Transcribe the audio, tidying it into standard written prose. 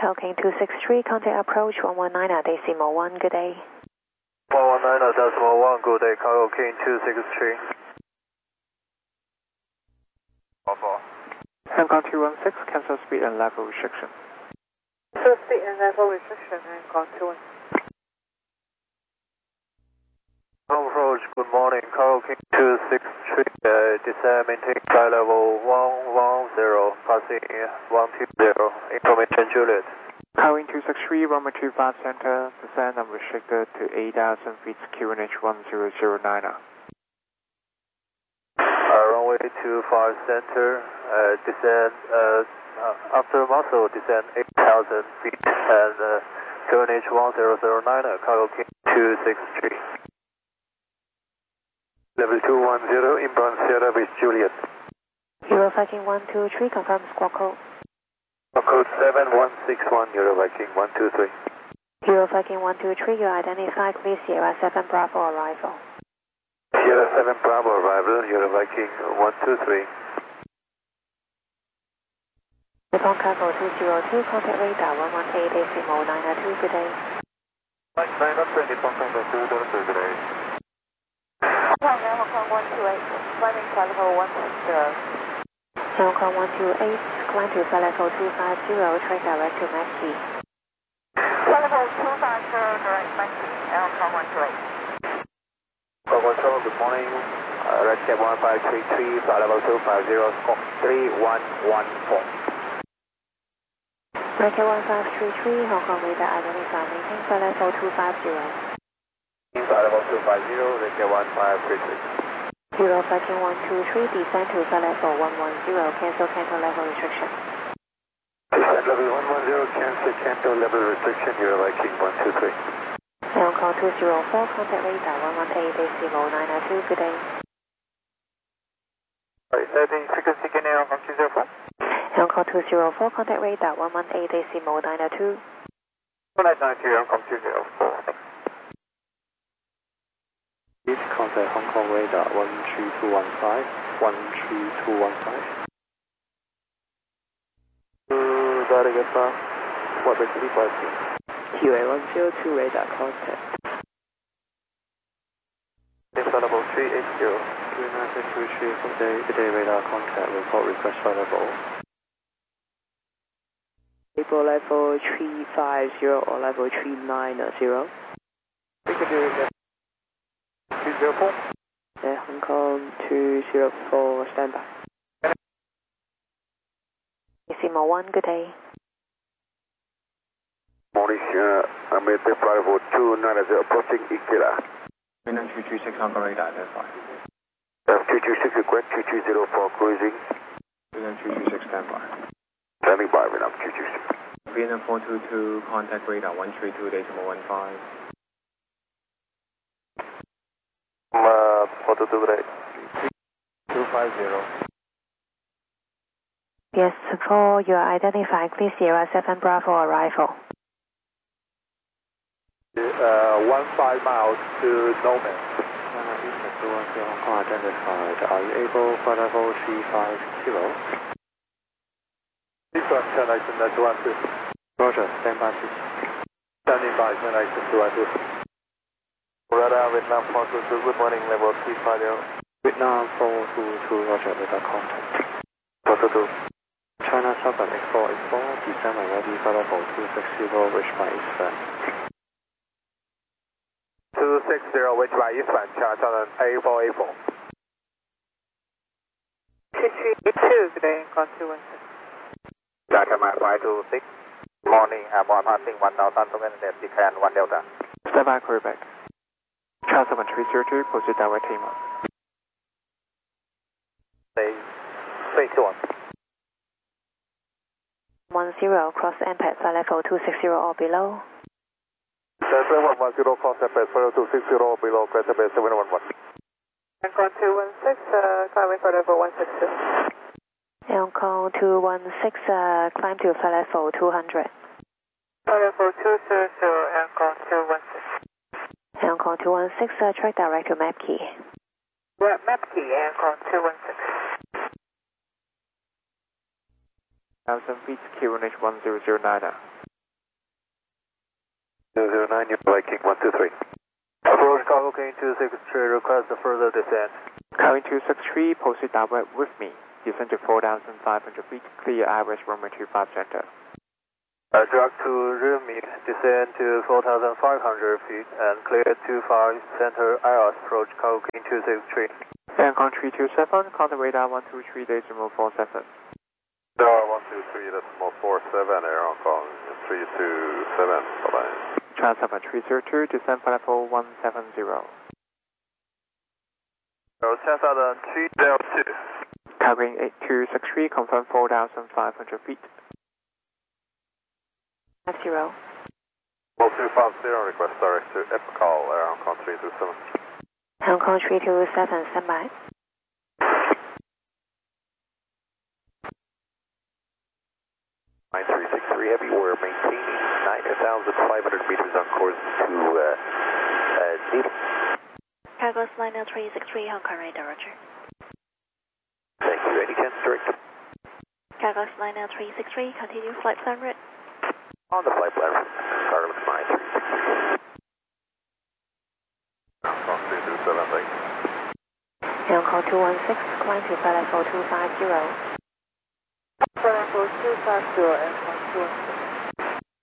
Cargo King 263, contact approach 119.1, good day. 119.1, good day, Cargo King 263. Hong Kong 216, cancel speed and level restriction. Cancel speed and level restriction, Hong Kong 216. Approach, good morning, Cargo King 263, descend, maintain flight level 110, passing 120, information Juliet. Cargo King 263, runway 25 center, descend unrestricted to 8,000 feet, QNH 1009. Runway 25 center, descend, after muscle, descend 8,000 feet, and QNH 1009, Cargo King 263. Level 210, inbound Sierra with Juliet. Euro Viking 123, confirm squawk code. Code 7161, Euro Viking 123. Euro Viking 123, you identify clear Sierra 7 Bravo arrival. Sierra 7 Bravo arrival, Euro Viking 123. Nippon Cargo 202, contact radar 118.902, good day. Hong Kong Nippon Cargo 202, good day. Hong Kong 128, climbing flight level 160. Hong Kong 128, climb to flight level 250, track direct to Maxi. Flight level 250, direct Maxi, Hong Kong 128. Hong Kong, good morning. Red Cap 1533, flight level 250, squawk 3114. Red Cap 1533, Hong Kong radar identify, maintain flight level 250. Flight level 250, Red Cap 1533. Euro Viking 123, descend to flight level 110, cancel level restriction. Descend level 110, cancel level restriction, Euro Viking 123. Hong Kong 204, contact radar 118.902, good day. Setting frequency again, Hong Kong 204. Hong Kong 204, contact radar 118.902. 1992, Hong Kong 204. Please contact Hong Kong radar 13215, 13215. What the key question? QA 102 radar contact. Flight level 380. Good day radar contact, report request flight level. Table level 350 or level 390. We can do it. 204. Hong Kong 204, standby. Decimal 1, good day. Morning, I'm at the flight level 290, approaching Ikeda. Mainland 226 Hong Kong radar, identify. 226 request, 2204 cruising. Mainland 226, standby. Standing by, Mainland 226. Mainland 422, contact radar 132, decimal 15. 422, good day. 250. Yes, for your identify clear Sierra 7 Bravo arrival. 15 miles to Noman. Hong Kong identified. Are you able for level 350? This one, turn license 212. Roger, standby please. Standing by, turn license 212. Radar Vietnam 422, good morning, level 350. Vietnam 422, roger, radar contact. 422. China Southern X484, descend and ready for level 260, reach by eastbound. 260, reach by eastbound, China Southern A484. 2382, good day, Hong Kong 216. Delta Mike 526. Morning, Airborne passing 1,200, decline 1 Delta. Standby, Quebec. China 7302, proceed direct Lima. Stay tuned. 10, cross MPAD flight level 260 or below. Delta 110, cross MPAD flight level 260 or below, crash MPAD 711. Hong Kong 216, climbing flight level 160. Hong Kong 216, climb to flight level 200. Flight level 200, Hong Kong 216. Hong Kong 216, track direct to map key. Map key, Hong Kong 216. 1,000 feet, QNH 1009. New Viking 123. Approach cargo King 263, request a further descent. Calling 263, proceed direct with me. Descend to 4,500 feet, clear IRS runway 25 center. Drag to rear me, descend to 4,500 feet and clear 25 center IRS, approach cargo King 263. Aircon 327, contact radar 123, decimal 47. Radar 123, decimal 47, air on call 327, bye-bye. Transfer 302, descend platform 170. 302. Covering 8263, confirm 4,500 feet. 50. 0250, request direct to EPCAL, air on call 327. Hong Kong 327, standby. Heavy, we're maintaining 9,500 meters on course to Needle. Cargos Liner 363, Hong Kong radar, roger. Thank you. Any chance direct? Cargos Liner 363, continue flight plan route. On the flight plan route, cargo looks fine, 363. Hong Kong 327, thank you. Hong Kong 216, climb to flight level 250. Flight level 250, Aircon 216.